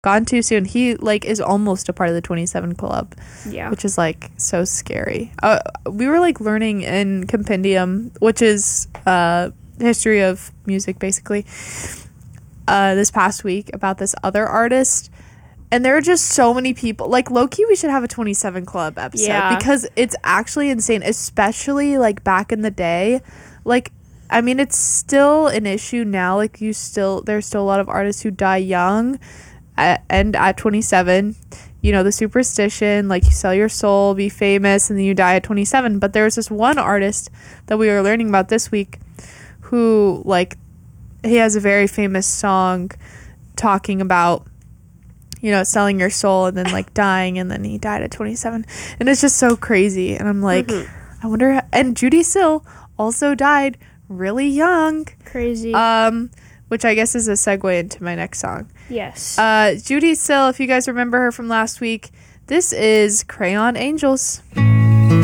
gone too soon. He like is almost a part of the 27 Club. Yeah. Which is like so scary. We were like learning in Compendium, which is history of music basically, this past week about this other artist. And there are just so many people. Like, low-key, we should have a 27 Club episode. Yeah. Because it's actually insane, especially, like, back in the day. Like, I mean, it's still an issue now. Like, there's still a lot of artists who die young and at 27. You know, the superstition, like, you sell your soul, be famous, and then you die at 27. But there's this one artist that we were learning about this week who, like, he has a very famous song talking about, you know, selling your soul and then like dying, and then he died at 27, and it's just so crazy. And I'm like, I wonder. And Judy Sill also died really young. Crazy. Which I guess is a segue into my next song. Yes. Judy Sill, if you guys remember her from last week, this is Crayon Angels.